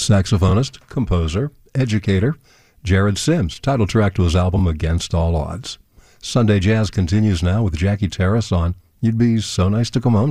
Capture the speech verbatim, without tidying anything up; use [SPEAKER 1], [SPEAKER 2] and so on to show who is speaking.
[SPEAKER 1] saxophonist, composer, educator, Jared Sims, title track to his album Against All Odds. Sunday Jazz continues now with Jackie Terrace on You'd Be So Nice to Come Home